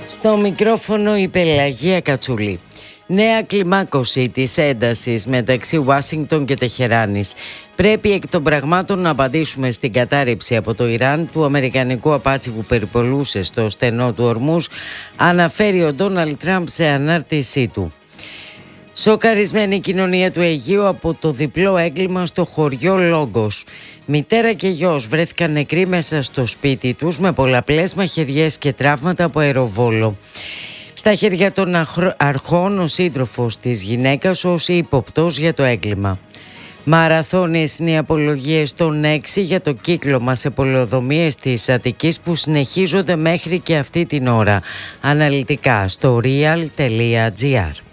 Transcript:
Στο μικρόφωνο η Πελαγία Κατσούλη. Νέα κλιμάκωση της έντασης μεταξύ Ουάσιγκτον και Τεχεράνης. Πρέπει εκ των πραγμάτων να απαντήσουμε στην κατάρρευση από το Ιράν του αμερικανικού απάτσι που περιπολούσε στο στενό του Ορμούζ, αναφέρει ο Ντόναλντ Τραμπ σε ανάρτησή του. Σοκαρισμένη κοινωνία του Αιγαίου από το διπλό έγκλημα στο χωριό Λόγκος. Μητέρα και γιος βρέθηκαν νεκροί μέσα στο σπίτι τους με πολλαπλές μαχαιριές και τραύματα από αεροβόλο. Στα χέρια των αρχών ο σύντροφος της γυναίκας ως ύποπτος για το έγκλημα. Μαραθώνιες είναι οι απολογίες των 6 για το κύκλωμα σε πολεοδομίες της Αττικής που συνεχίζονται μέχρι και αυτή την ώρα. Αναλυτικά στο real.gr.